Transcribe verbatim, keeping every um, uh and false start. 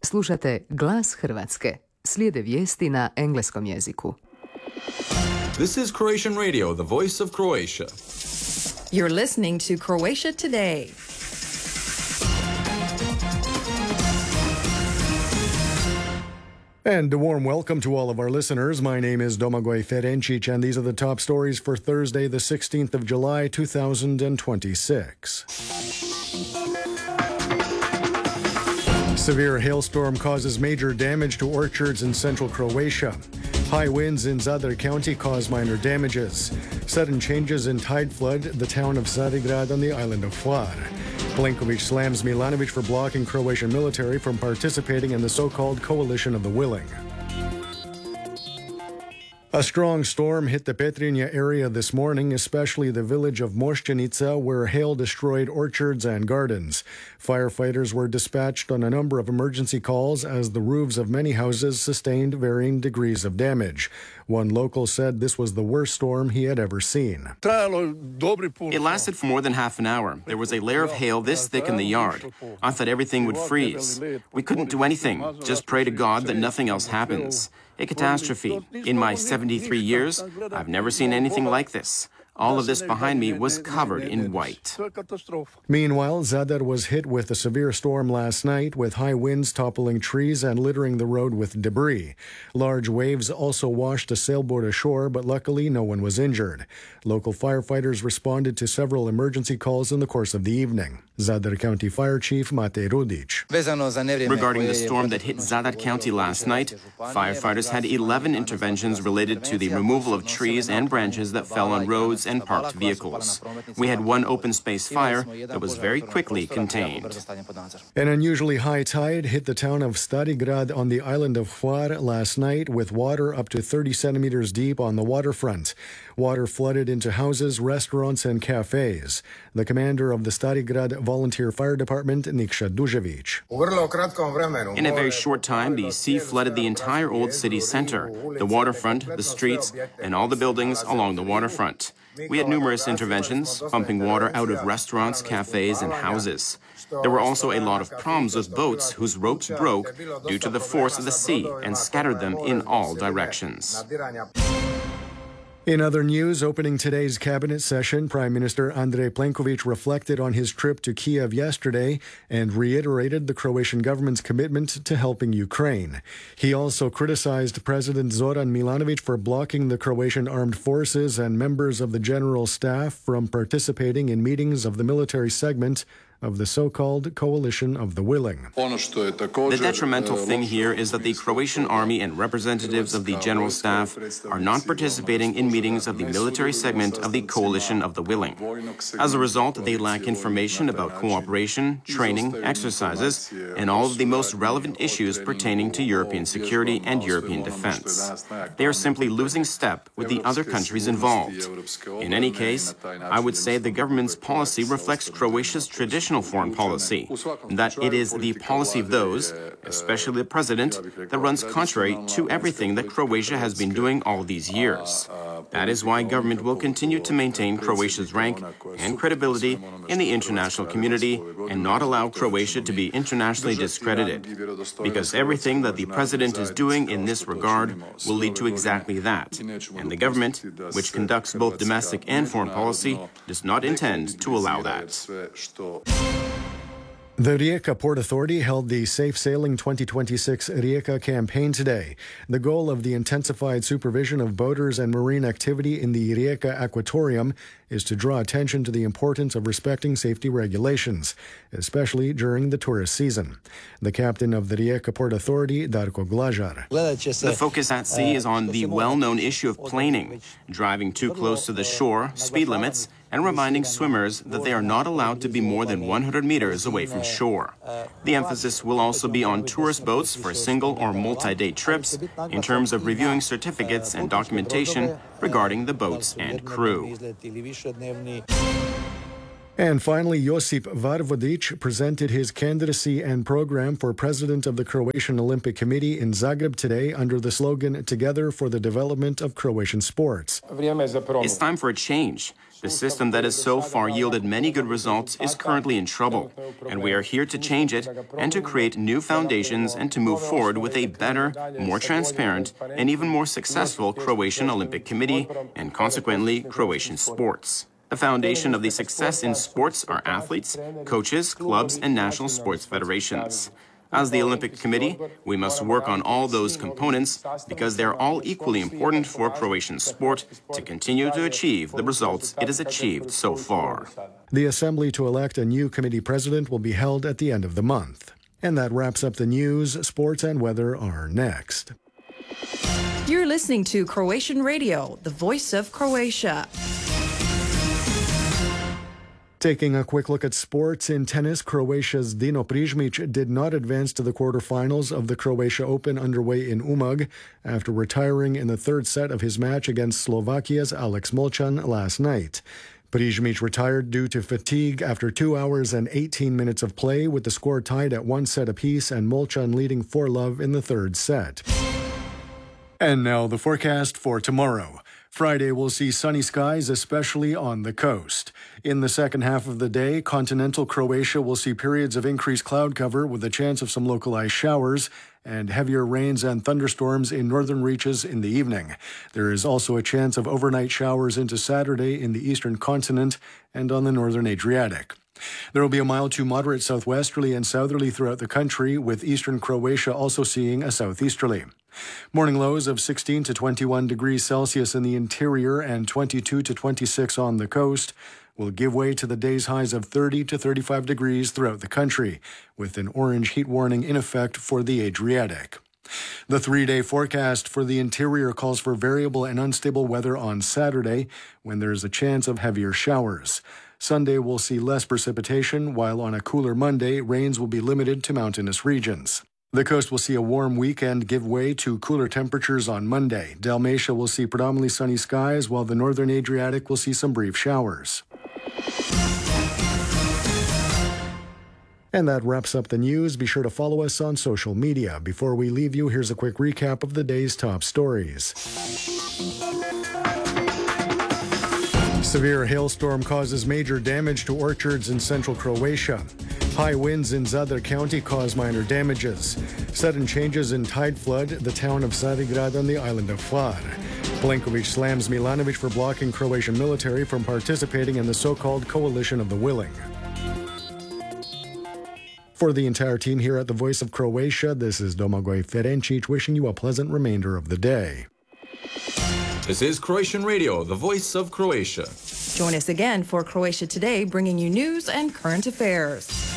Slušate Glas Hrvatske. Slijede vijesti na engleskom jeziku. This is Croatian Radio, the voice of Croatia. You're listening to Croatia Today. And a warm welcome to all of our listeners. My name is Domagoj Ferencic, and these are the top stories for Thursday, the sixteenth of July, two thousand twenty-six. Severe hailstorm causes major damage to orchards in central Croatia. High winds in Zadar County cause minor damages. Sudden changes in tide flood the town of Stari on the island of Hvar. Plenković slams Milanović for blocking Croatian military from participating in the so-called Coalition of the Willing. A strong storm hit the Petrinja area this morning, especially the village of Mošćenica, where hail destroyed orchards and gardens. Firefighters were dispatched on a number of emergency calls as the roofs of many houses sustained varying degrees of damage. One local said this was the worst storm he had ever seen. It lasted for more than half an hour. There was a layer of hail this thick in the yard. I thought everything would freeze. We couldn't do anything, just pray to God that nothing else happens. A catastrophe. In my seventy-three years, I've never seen anything like this. All of this behind me was covered in white. Meanwhile, Zadar was hit with a severe storm last night, with high winds toppling trees and littering the road with debris. Large waves also washed a sailboat ashore, but luckily no one was injured. Local firefighters responded to several emergency calls in the course of the evening. Zadar County Fire Chief Mate Rudić. Regarding the storm that hit Zadar County last night, firefighters had eleven interventions related to the removal of trees and branches that fell on roads and parked vehicles. We had one open space fire that was very quickly contained. An unusually high tide hit the town of Stari Grad on the island of Hvar last night, with water up to thirty centimeters deep on the waterfront. Water flooded into houses, restaurants, and cafes. The commander of the Stari Grad Volunteer Fire Department, Nikša Dužević. In a very short time, the sea flooded the entire old city center, the waterfront, the streets, and all the buildings along the waterfront. We had numerous interventions, pumping water out of restaurants, cafes, and houses. There were also a lot of problems with boats whose ropes broke due to the force of the sea and scattered them in all directions. In other news, opening today's cabinet session, Prime Minister Andrej Plenković reflected on his trip to Kiev yesterday and reiterated the Croatian government's commitment to helping Ukraine. He also criticized President Zoran Milanović for blocking the Croatian armed forces and members of the general staff from participating in meetings of the military segment of the so-called Coalition of the Willing. The detrimental thing here is that the Croatian army and representatives of the general staff are not participating in meetings of the military segment of the Coalition of the Willing. As a result, they lack information about cooperation, training, exercises, and all of the most relevant issues pertaining to European security and European defense. They are simply losing step with the other countries involved. In any case, I would say the government's policy reflects Croatia's tradition foreign policy, that it is the policy of those, especially the president, that runs contrary to everything that Croatia has been doing all these years. That is why government will continue to maintain Croatia's rank and credibility in the international community and not allow Croatia to be internationally discredited. Because everything that the president is doing in this regard will lead to exactly that. And the government, which conducts both domestic and foreign policy, does not intend to allow that. The Rijeka Port Authority held the Safe Sailing twenty twenty-six Rijeka campaign today. The goal of the intensified supervision of boaters and marine activity in the Rijeka Aquatorium is to draw attention to the importance of respecting safety regulations, especially during the tourist season. The captain of the Rijeka Port Authority, Darko Glažar. The focus at sea is on the well-known issue of planing, driving too close to the shore, speed limits, and reminding swimmers that they are not allowed to be more than one hundred meters away from shore. The emphasis will also be on tourist boats for single or multi-day trips in terms of reviewing certificates and documentation regarding the boats and crew. And finally, Josip Varvodic presented his candidacy and program for president of the Croatian Olympic Committee in Zagreb today under the slogan, Together for the Development of Croatian Sports. It's time for a change. The system that has so far yielded many good results is currently in trouble, and we are here to change it and to create new foundations and to move forward with a better, more transparent, and even more successful Croatian Olympic Committee and consequently Croatian sports. The foundation of the success in sports are athletes, coaches, clubs, and national sports federations. As the Olympic Committee, we must work on all those components because they're all equally important for Croatian sport to continue to achieve the results it has achieved so far. The assembly to elect a new committee president will be held at the end of the month. And that wraps up the news. Sports and weather are next. You're listening to Croatian Radio, the voice of Croatia. Taking a quick look at sports in tennis, Croatia's Dino Prizmic did not advance to the quarterfinals of the Croatia Open underway in Umag after retiring in the third set of his match against Slovakia's Alex Molchan last night. Prizmic retired due to fatigue after two hours and eighteen minutes of play, with the score tied at one set apiece and Molchan leading four love in the third set. And now the forecast for tomorrow. Friday will see sunny skies, especially on the coast. In the second half of the day, continental Croatia will see periods of increased cloud cover with a chance of some localized showers and heavier rains and thunderstorms in northern reaches in the evening. There is also a chance of overnight showers into Saturday in the eastern continent and on the northern Adriatic. There will be a mild to moderate southwesterly and southerly throughout the country, with eastern Croatia also seeing a southeasterly. Morning lows of sixteen to twenty-one degrees Celsius in the interior and twenty-two to twenty-six on the coast will give way to the day's highs of thirty to thirty-five degrees throughout the country, with an orange heat warning in effect for the Adriatic. The three-day forecast for the interior calls for variable and unstable weather on Saturday, when there is a chance of heavier showers. Sunday will see less precipitation, while on a cooler Monday, rains will be limited to mountainous regions. The coast will see a warm weekend give way to cooler temperatures on Monday. Dalmatia will see predominantly sunny skies, while the northern Adriatic will see some brief showers. And that wraps up the news. Be sure to follow us on social media. Before we leave you, here's a quick recap of the day's top stories. Severe hailstorm causes major damage to orchards in central Croatia. High winds in Zadar County cause minor damages. Sudden changes in tide flood the town of Carigrad on the island of Hvar. Plenković slams Milanović for blocking Croatian military from participating in the so-called Coalition of the Willing. For the entire team here at the Voice of Croatia, this is Domagoj Ferencic wishing you a pleasant remainder of the day. This is Croatian Radio, the voice of Croatia. Join us again for Croatia Today, bringing you news and current affairs.